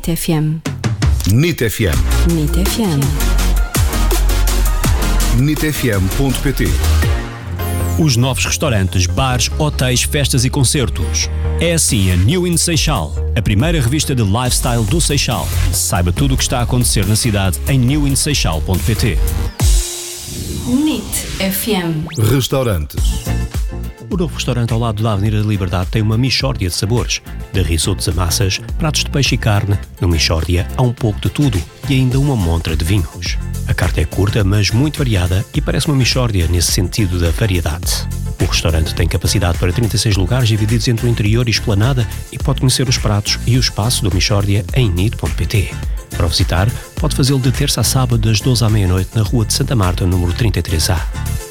NIT FM. NIT FM. NIT FM. NITfm.pt. Os novos restaurantes, bares, hotéis, festas e concertos. É assim a New in Seixal, a primeira revista de lifestyle do Seixal. Saiba tudo o que está a acontecer na cidade em newinseixal.pt. NIT FM. Restaurantes. O novo restaurante ao lado da Avenida da Liberdade tem uma mixórdia de sabores. De risotos a massas, pratos de peixe e carne. No mixórdia há um pouco de tudo e ainda uma montra de vinhos. A carta é curta, mas muito variada e parece uma mixórdia nesse sentido da variedade. O restaurante tem capacidade para 36 lugares divididos entre o interior e esplanada e pode conhecer os pratos e o espaço do mixórdia em nit.pt. Para o visitar, pode fazê-lo de terça a sábado das 12 à meia-noite na Rua de Santa Marta, número 33A.